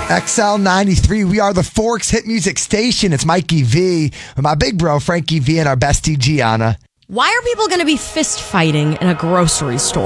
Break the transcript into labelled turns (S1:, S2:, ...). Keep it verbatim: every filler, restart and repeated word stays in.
S1: X L ninety-three, we are the Forks Hit Music Station. It's Mikey V, with my big bro, Frankie V, and our bestie, Gianna.
S2: Why are people going to be fist fighting in a grocery store?